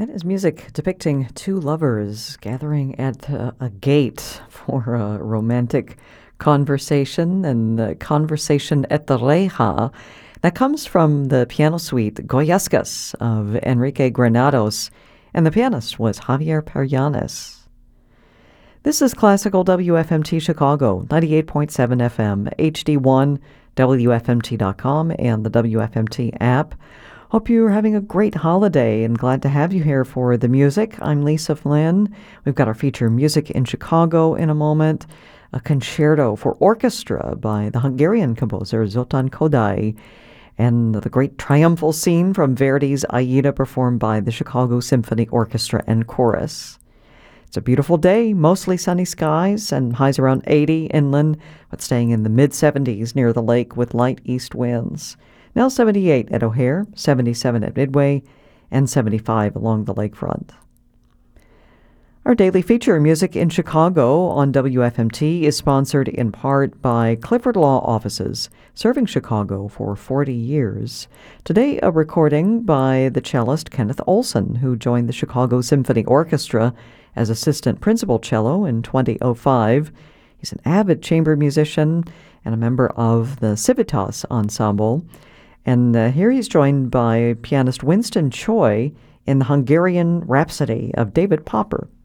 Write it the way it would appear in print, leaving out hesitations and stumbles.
That is music depicting two lovers gathering at a gate for a romantic conversation and conversation at the reja. That comes from the piano suite Goyescas of Enrique Granados, and the pianist was Javier Peryanes. This is Classical WFMT Chicago, 98.7 FM, HD1, WFMT.com, and the WFMT app. Hope you're having a great holiday and glad to have you here for the music. I'm Lisa Flynn. We've got our feature Music in Chicago in a moment, a concerto for orchestra by the Hungarian composer Zoltán Kodály, and the great triumphal scene from Verdi's Aida performed by the Chicago Symphony Orchestra and Chorus. It's a beautiful day, mostly sunny skies and highs around 80 inland, but staying in the mid-70s near the lake with light east winds. Now 78 at O'Hare, 77 at Midway, and 75 along the lakefront. Our daily feature, Music in Chicago on WFMT, is sponsored in part by Clifford Law Offices, serving Chicago for 40 years. Today, a recording by the cellist Kenneth Olson, who joined the Chicago Symphony Orchestra as assistant principal cello in 2005. He's an avid chamber musician and a member of the Civitas Ensemble. And here he's joined by pianist Winston Choi in the Hungarian Rhapsody of David Popper.